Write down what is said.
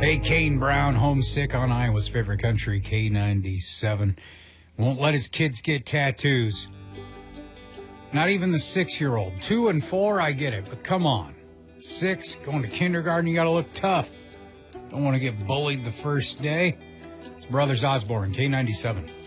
Hey, Kane Brown, homesick on Iowa's favorite country, K97. Won't let his kids get tattoos. Not even the 6-year-old. 2 and 4, I get it, but come on. 6, going to kindergarten, you gotta look tough. Don't want to get bullied the first day. It's Brothers Osborne, K97.